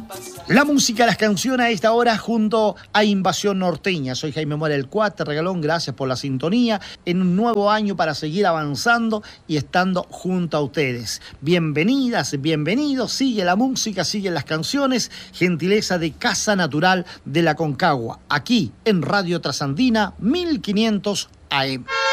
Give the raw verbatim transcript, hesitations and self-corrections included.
La música, las canciones a esta hora junto a Invasión Norteña. Soy Jaime Mora el Cuate Regalón, gracias por la sintonía en un nuevo año para seguir avanzando y estando junto a ustedes. Bienvenidas, bienvenidos, sigue la música, siguen las canciones, gentileza de Casa Natural de la Concagua, aquí en Radio Trasandina mil quinientos A M.